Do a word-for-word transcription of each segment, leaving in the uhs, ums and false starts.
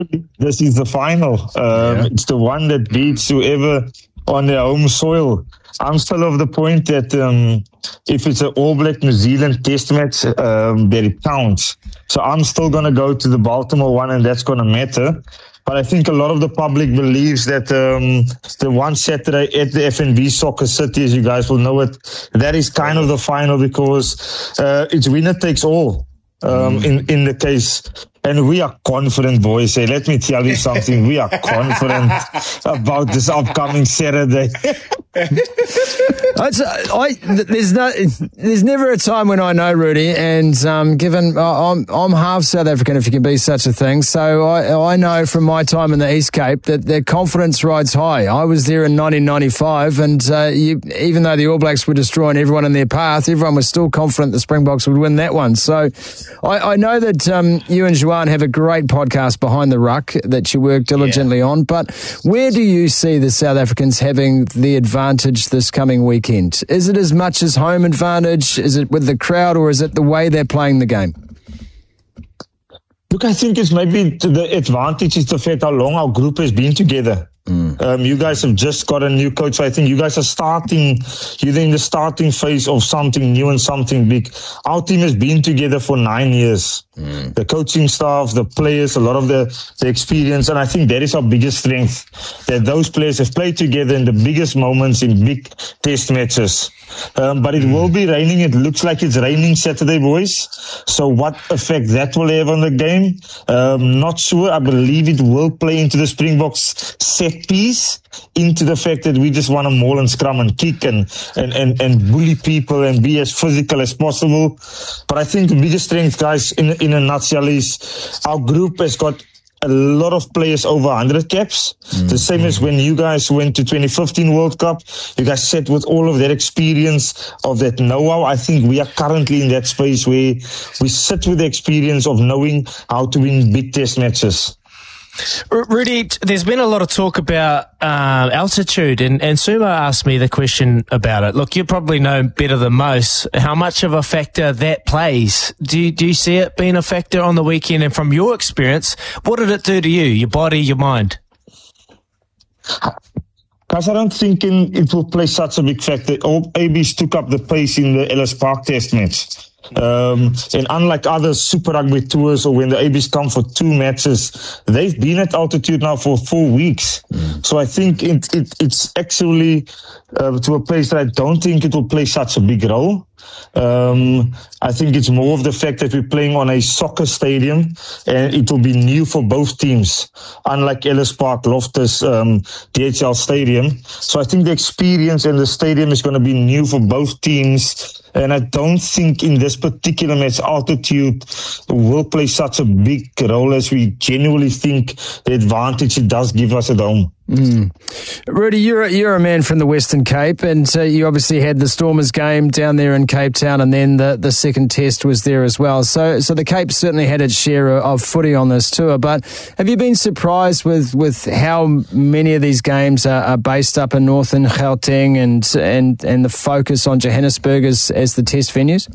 this is the final. Um, yeah. It's the one that beats whoever on their home soil. I'm still of the point that um, if it's an All Black New Zealand test match, um, that it counts. So I'm still going to go to the Baltimore one, and that's going to matter. But I think a lot of the public believes that um, the one Saturday at the F N B Soccer City, as you guys will know it, that is kind of the final, because uh, it's winner takes all um, mm. in, in the case. And we are confident, boys. Hey, let me tell you something. We are confident about this upcoming Saturday. It's, I, there's no, there's never a time when I know, Rudy, and um, given I'm I'm half South African, if you can be such a thing, so I I know from my time in the East Cape that their confidence rides high. I was there in nineteen ninety-five, and uh, you, even though the All Blacks were destroying everyone in their path, everyone was still confident the Springboks would win that one. So I, I know that um, you and Juan have a great podcast, Behind the Ruck, that you work diligently yeah. on, but where do you see the South Africans having the advantage this coming weekend? Is it as much as home advantage? Is it with the crowd, or is it the way they're playing the game? Look, I think it's maybe the advantage is the fact how long our group has been together. Mm. Um, you guys have just got a new coach. So I think you guys are starting, you're in the starting phase of something new and something big. Our team has been together for nine years. Mm. The coaching staff, the players, a lot of the, the experience. And I think that is our biggest strength, that those players have played together in the biggest moments in big test matches. Um, but it mm. will be raining. It looks like it's raining Saturday, boys. So what effect that will have on the game? Um, not sure. I believe it will play into the Springboks set piece, into the fact that we just want to maul and scrum and kick and, and, and, and bully people and be as physical as possible. But I think the biggest strength, guys, in, in a nutshell is our group has got a lot of players over one hundred caps. Mm-hmm. The same as when you guys went to twenty fifteen World Cup. You guys sat with all of that experience, of that know-how. I think we are currently in that space where we sit with the experience of knowing how to win big test matches. Rudy, there's been a lot of talk about uh, altitude, and, and Sumo asked me the question about it. Look, you probably know better than most how much of a factor that plays. Do you, do you see it being a factor on the weekend? And from your experience, what did it do to you, your body, your mind? Guys, I don't think in, it will play such a big factor. All A Bs took up the pace in the Ellis Park test match. Um, and unlike other Super Rugby tours, or when the A Bs come for two matches, they've been at altitude now for four weeks. Mm. So I think it, it, it's actually uh, to a place that I don't think it will play such a big role. Um, I think it's more of the fact that we're playing on a soccer stadium, and it will be new for both teams, unlike Ellis Park, Loftus, um, D H L Stadium. So I think the experience in the stadium is going to be new for both teams. And I don't think in this particular match altitude will play such a big role as we genuinely think the advantage it does give us at home. Mm. Rudy, you're a, you're a man from the Western Cape, and uh, you obviously had the Stormers game down there in Cape Town, and then the, the second test was there as well. So so the Cape certainly had its share of footy on this tour, but have you been surprised with, with how many of these games are, are based up in northern Gauteng, and, and, and the focus on Johannesburg as, as the test venues?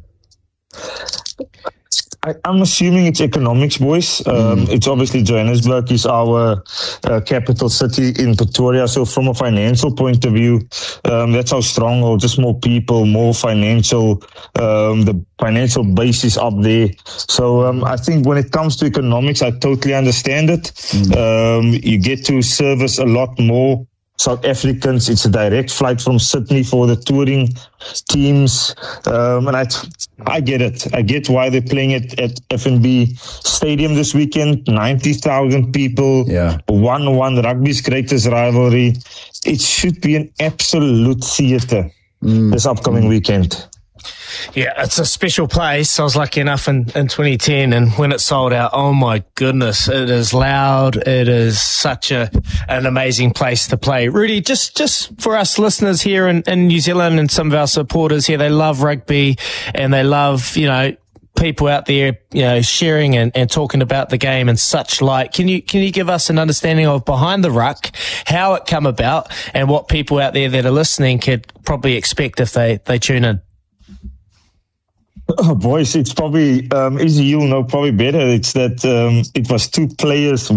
I, I'm assuming it's economics, boys. Um, mm. It's obviously Johannesburg is our uh, capital city in Pretoria. So from a financial point of view, um, that's our stronghold. Just more people, more financial, um, the financial base is up there. So um, I think when it comes to economics, I totally understand it. Mm. Um, you get to service a lot more South Africans. It's a direct flight from Sydney for the touring teams. Um, and I, I get it. I get why they're playing it at F N B Stadium this weekend. ninety thousand people. Yeah. one one rugby's greatest rivalry. It should be an absolute theatre mm. this upcoming mm. weekend. Yeah, it's a special place. I was lucky enough in, in twenty ten, and when it sold out, oh my goodness, it is loud. It is such a an amazing place to play. Rudy, just, just for us listeners here in, in New Zealand and some of our supporters here, they love rugby and they love, you know, people out there, you know, sharing and, and talking about the game and such like. Can you can you give us an understanding of Behind the Ruck, how it come about, and what people out there that are listening could probably expect if they, they tune in? Oh, boys, it's probably, um, Izzy, you'll know probably better. It's that um, it was two players